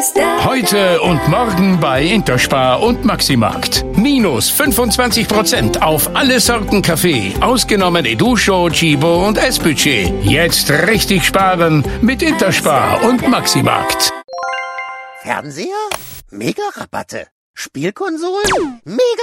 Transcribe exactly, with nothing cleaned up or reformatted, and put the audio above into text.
Heute und morgen bei Interspar und Maximarkt. Minus fünfundzwanzig Prozent auf alle Sorten Kaffee, ausgenommen Educho, Chibo und S-Budget. Jetzt richtig sparen mit Interspar und Maximarkt. Fernseher? Mega Rabatte. Spielkonsolen? Mega